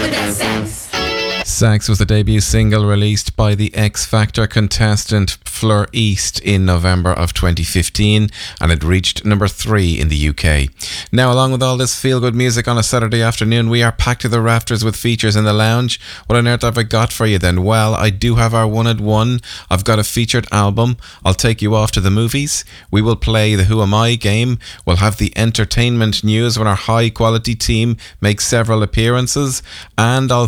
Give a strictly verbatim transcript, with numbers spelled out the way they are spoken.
Sex was the debut single released by the X Factor contestant Fleur East in November of twenty fifteen, and it reached number three in the U K. Now, along with all this feel-good music on a Saturday afternoon, we are packed to the rafters with features in the lounge. What on earth have I got for you then? Well, I do have our one at one. I've got a featured album. I'll take you off to the movies. We will play the Who Am I game. We'll have the entertainment news when our high-quality team makes several appearances, and I'll